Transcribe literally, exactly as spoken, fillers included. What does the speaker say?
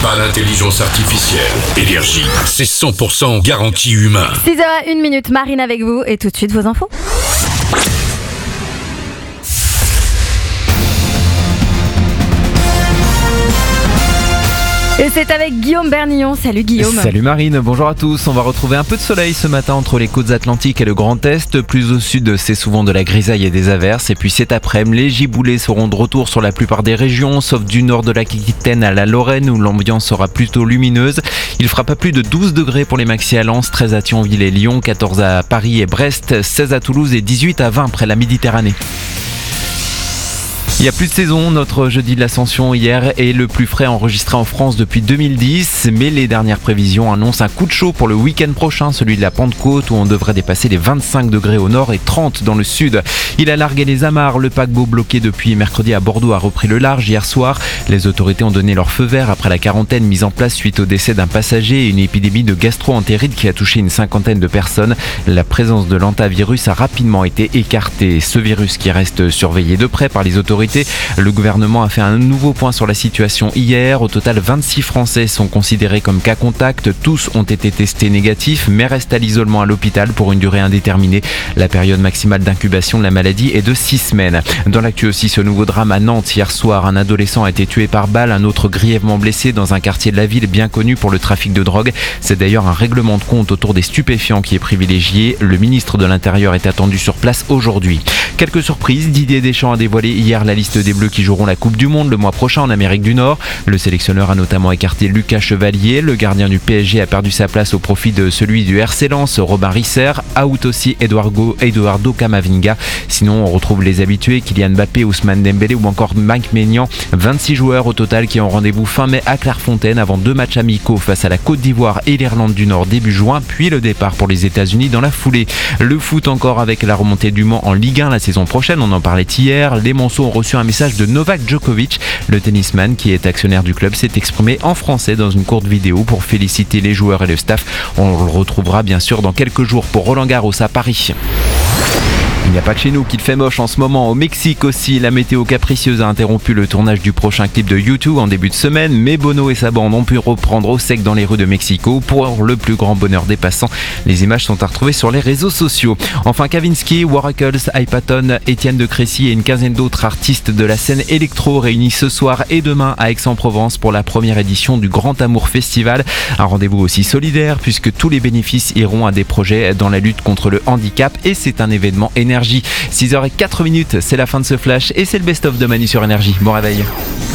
pas d'intelligence artificielle. Énergie, c'est cent pour cent garantie humain. six heures une minute, Marine avec vous et tout de suite vos infos. Et c'est avec Guillaume Bernillon. Salut Guillaume. Salut Marine, bonjour à tous. On va retrouver un peu de soleil ce matin entre les côtes atlantiques et le Grand Est. Plus au sud, c'est souvent de la grisaille et des averses. Et puis cet après-midi, les giboulées seront de retour sur la plupart des régions, sauf du nord de l'Aquitaine à la Lorraine où l'ambiance sera plutôt lumineuse. Il fera pas plus de douze degrés pour les maxi à Lens, treize à Thionville et Lyon, quatorze à Paris et Brest, seize à Toulouse et dix-huit à vingt près la Méditerranée. Il n'y a plus de saison, notre jeudi de l'Ascension hier est le plus frais enregistré en France depuis deux mille dix, mais les dernières prévisions annoncent un coup de chaud pour le week-end prochain, celui de la Pentecôte où on devrait dépasser les vingt-cinq degrés au nord et trente dans le sud. Il a largué les amarres, le paquebot bloqué depuis mercredi à Bordeaux a repris le large hier soir. Les autorités ont donné leur feu vert après la quarantaine mise en place suite au décès d'un passager et une épidémie de gastro-entérite qui a touché une cinquantaine de personnes. La présence de l'hantavirus a rapidement été écartée. Ce virus qui reste surveillé de près par les autorités. Le gouvernement a fait un nouveau point sur la situation hier. Au total, vingt-six Français sont considérés comme cas contact. Tous ont été testés négatifs, mais restent à l'isolement à l'hôpital pour une durée indéterminée. La période maximale d'incubation de la maladie est de six semaines. Dans l'actu aussi, ce nouveau drame à Nantes. Hier soir, un adolescent a été tué par balle, un autre grièvement blessé dans un quartier de la ville bien connu pour le trafic de drogue. C'est d'ailleurs un règlement de compte autour des stupéfiants qui est privilégié. Le ministre de l'Intérieur est attendu sur place aujourd'hui. Quelques surprises. Didier Deschamps a dévoilé hier la liste des Bleus qui joueront la Coupe du Monde le mois prochain en Amérique du Nord. Le sélectionneur a notamment écarté Lucas Chevalier. Le gardien du P S G a perdu sa place au profit de celui du R C Lens, Robin Risser. Out aussi Eduardo, Eduardo Camavinga. Sinon, on retrouve les habitués Kylian Mbappé, Ousmane Dembélé ou encore Mike Maignan. vingt-six joueurs au total qui ont rendez-vous fin mai à Clairefontaine avant deux matchs amicaux face à la Côte d'Ivoire et l'Irlande du Nord début juin, puis le départ pour les États-Unis dans la foulée. Le foot encore avec la remontée du Mans en Ligue un la saison prochaine. On en parlait hier. Les Monceaux ont reçu un message de Novak Djokovic. Le tennisman qui est actionnaire du club s'est exprimé en français dans une courte vidéo pour féliciter les joueurs et le staff. On le retrouvera bien sûr dans quelques jours pour Roland Garros à Paris. Il n'y a pas que chez nous qu'il fait moche en ce moment. Au Mexique aussi, la météo capricieuse a interrompu le tournage du prochain clip de U deux en début de semaine, mais Bono et sa bande ont pu reprendre au sec dans les rues de Mexico pour le plus grand bonheur des passants. Les images sont à retrouver sur les réseaux sociaux. Enfin, Kavinsky, Waracles, Hypaton, Étienne de Crécy et une quinzaine d'autres artistes de la scène électro réunis ce soir et demain à Aix-en-Provence pour la première édition du Grand Amour Festival. Un rendez-vous aussi solidaire puisque tous les bénéfices iront à des projets dans la lutte contre le handicap et c'est un événement énergie. six heures zéro quatre minutes, c'est la fin de ce flash et c'est le best-of de Manu sur Énergie. Bon réveil.